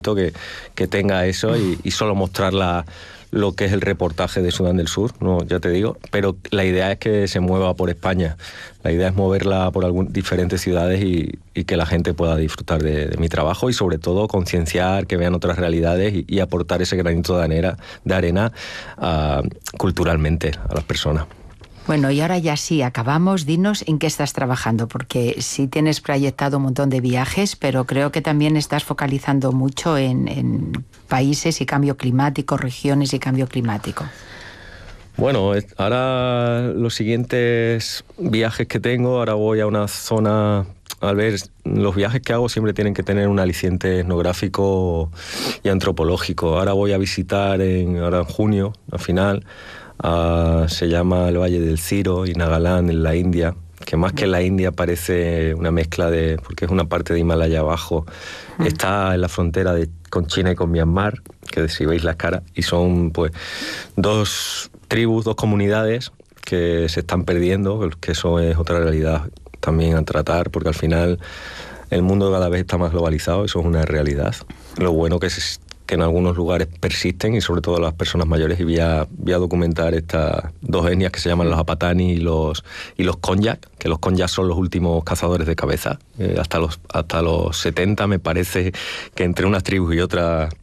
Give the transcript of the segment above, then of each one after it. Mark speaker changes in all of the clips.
Speaker 1: que tenga eso y solo mostrar lo que es el reportaje de Sudán del Sur, no, ya te digo, pero la idea es que se mueva por España. La idea es moverla por diferentes ciudades y que la gente pueda disfrutar de mi trabajo y sobre todo concienciar, que vean otras realidades y aportar ese granito de arena culturalmente a las personas.
Speaker 2: Bueno, y ahora ya sí, acabamos. Dinos en qué estás trabajando, porque sí tienes proyectado un montón de viajes, pero creo que también estás focalizando mucho en países y cambio climático, regiones y cambio climático.
Speaker 1: Bueno, ahora los siguientes viajes que tengo, ahora voy a una zona. Al ver, los viajes que hago siempre tienen que tener un aliciente etnográfico y antropológico. Ahora voy a visitar ahora en junio, al final. Se llama el Valle del Ciro y Nagaland en la India, que más que en la India parece una mezcla porque es una parte de Himalaya abajo. Está en la frontera con China y con Myanmar, que si veis las caras, y son pues dos tribus, dos comunidades que se están perdiendo, que eso es otra realidad también a tratar, porque al final el mundo cada vez está más globalizado, eso es una realidad. Lo bueno que en algunos lugares persisten y sobre todo las personas mayores, y voy a documentar estas dos etnias que se llaman los Apatani y los Konyak, que los Konyak son los últimos cazadores de cabeza. Hasta los 70 me parece que entre unas tribus y otras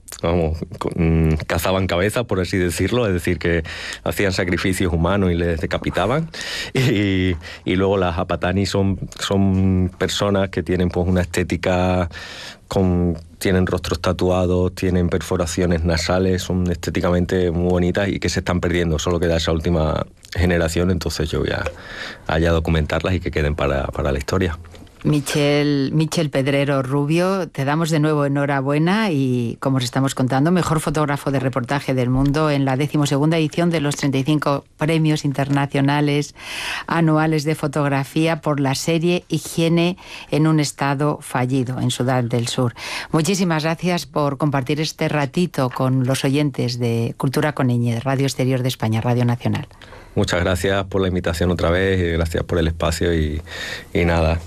Speaker 1: cazaban cabezas, por así decirlo, es decir, que hacían sacrificios humanos y les decapitaban. Y luego las Apatani son personas que tienen pues una estética tienen rostros tatuados, tienen perforaciones nasales, son estéticamente muy bonitas y que se están perdiendo. Solo queda esa última generación, entonces yo voy a documentarlas y que queden para la historia.
Speaker 2: Michel Pedrero Rubio, te damos de nuevo enhorabuena y, como os estamos contando, mejor fotógrafo de reportaje del mundo en la 12ª edición de los 35 premios internacionales anuales de fotografía por la serie Higiene en un estado fallido en Sudán del Sur. Muchísimas gracias por compartir este ratito con los oyentes de Cultura con Ñ, Radio Exterior de España, Radio Nacional.
Speaker 1: Muchas gracias por la invitación otra vez y gracias por el espacio y nada.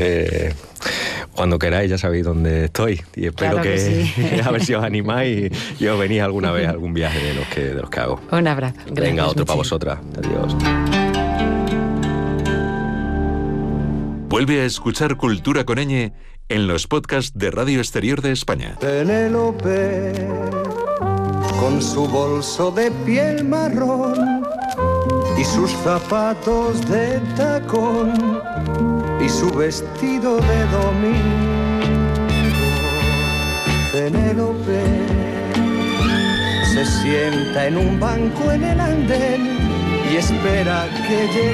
Speaker 1: Cuando queráis ya sabéis dónde estoy y espero
Speaker 2: claro que sí.
Speaker 1: A ver si os animáis y os venís alguna vez a algún viaje de los que hago.
Speaker 2: Un abrazo.
Speaker 1: Venga,
Speaker 2: gracias,
Speaker 1: otro para vosotras. Adiós.
Speaker 3: Vuelve a escuchar Cultura con Ñ en los podcasts de Radio Exterior de España.
Speaker 4: Penélope, con su bolso de piel marrón y sus zapatos de tacón y su vestido de domingo, Penélope se sienta en un banco en el andén y espera que llegue